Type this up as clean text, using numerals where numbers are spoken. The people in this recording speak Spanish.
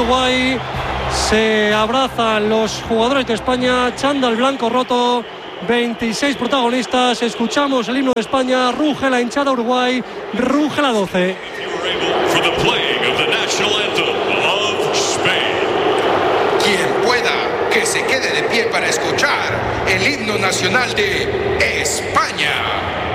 Uruguay. Se abrazan los jugadores de España. Chándal blanco roto. 26 protagonistas. Escuchamos el himno de España. Ruge la hinchada Uruguay. Ruge la 12. Quien pueda, que se quede de pie para escuchar el himno nacional de España.